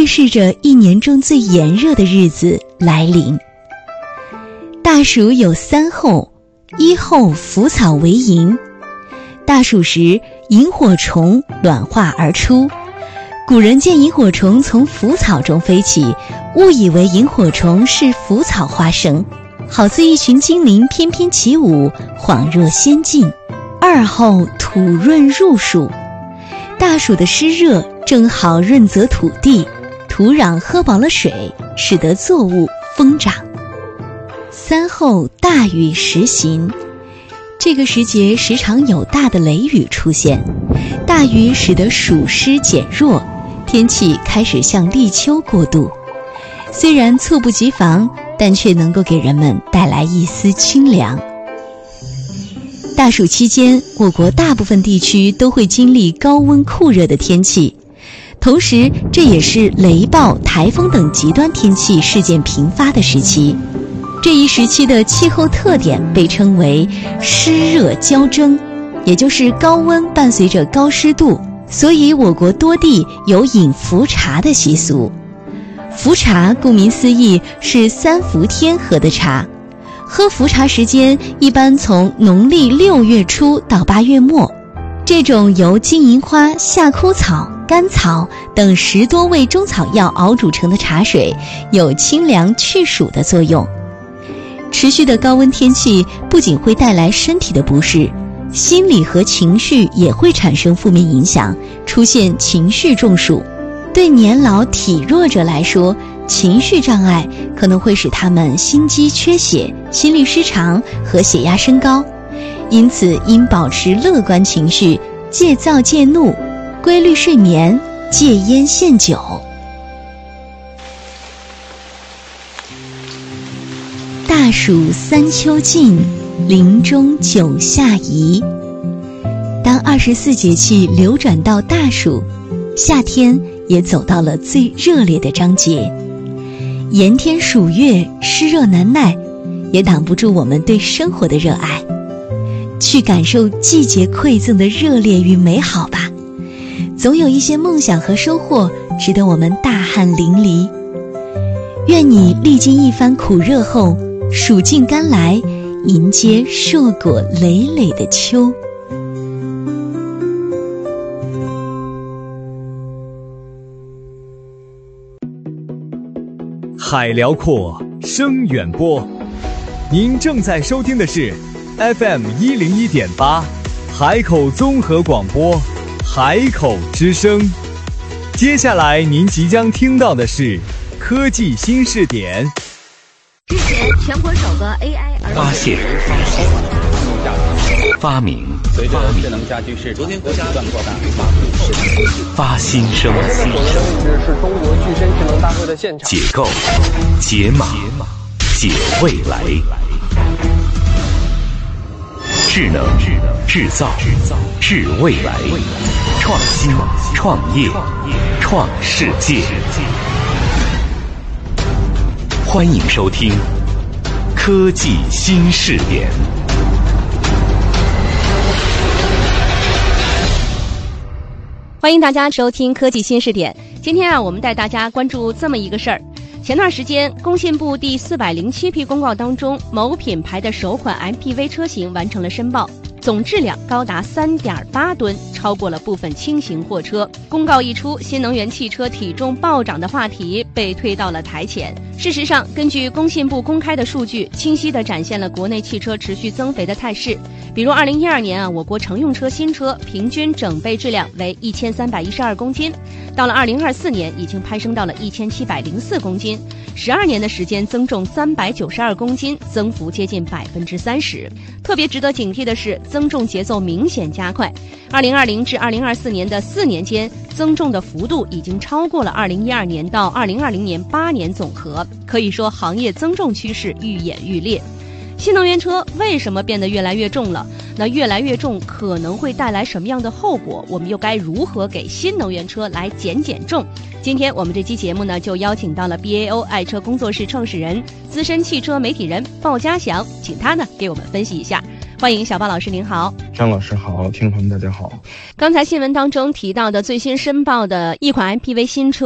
预示着一年中最炎热的日子来临。大暑有3候，1候腐草为萤。大暑时，萤火虫卵化而出。古人见萤火虫从腐草中飞起，误以为萤火虫是腐草化生，好似一群精灵翩翩起舞，恍若仙境。2候土润入暑，大暑的湿热正好润泽土地，土壤喝饱了水，使得作物疯长。3候大雨时行，这个时节时常有大的雷雨出现，大雨使得暑湿减弱，天气开始向立秋过渡。虽然猝不及防，但却能够给人们带来一丝清凉。大暑期间，我国大部分地区都会经历高温酷热的天气，同时这也是雷暴、台风等极端天气事件频发的时期。这一时期的气候特点被称为湿热交蒸，也就是高温伴随着高湿度，所以我国多地有饮伏茶的习俗。伏茶顾名思义是3伏天喝的茶，喝伏茶时间一般从农历6月初到8月末。这种由金银花、夏枯草、甘草等10多味中草药熬煮成的茶水，有清凉去暑的作用。持续的高温天气不仅会带来身体的不适，心理和情绪也会产生负面影响，出现情绪中暑。对年老体弱者来说，情绪障碍可能会使他们心肌缺血、心律失常和血压升高，因此应保持乐观情绪，戒躁戒怒，规律睡眠，戒烟限酒。大暑3秋尽，林中9夏宜。当24节气流转到大暑，夏天也走到了最热烈的章节。炎天暑月，湿热难耐，也挡不住我们对生活的热爱。去感受季节馈赠的热烈与美好吧，总有一些梦想和收获值得我们大汗淋漓。愿你历经一番苦热后，暑尽甘来，迎接硕果累累的秋。 海辽阔，声远播。您正在收听的是 FM101.8 海口综合广播，海口之声。接下来您即将听到的是科技新视点。 日前，全国首个 AI 发现、发明、 随着智能家居市昨天国家不断扩大， 发新生、 是中国具身智能大会的现场。 解构、解码、解未来。智能、制造、制未来。创新、创业、创世界。欢迎收听科技新视点。 欢迎大家收听科技新视点。今天我们带大家关注这么一个事儿。前段时间，工信部第407批公告当中，某品牌的首款 MPV 车型完成了申报，总质量高达3.8吨，超过了部分轻型货车。公告一出，新能源汽车体重暴涨的话题被推到了台前。事实上，根据工信部公开的数据，清晰地展现了国内汽车持续增肥的态势。比如2012年我国乘用车新车平均整备质量为1312公斤，到了2024年已经攀升到了1704公斤，12年的时间增重392公斤，增幅接近30%。特别值得警惕的是，增重节奏明显加快。2020至2024年的4年间，增重的幅度已经超过了2012年到2020年8年总和，可以说行业增重趋势愈演愈烈。新能源车为什么变得越来越重了？那越来越重可能会带来什么样的后果？我们又该如何给新能源车来减重？今天我们这期节目呢，就邀请到了 BAO 爱车工作室创始人、资深汽车媒体人鲍家祥，请他呢给我们分析一下。欢迎小鲍老师，您好。 张老师好，听众朋友们大家好。 刚才新闻当中提到的最新申报的一款 MPV 新车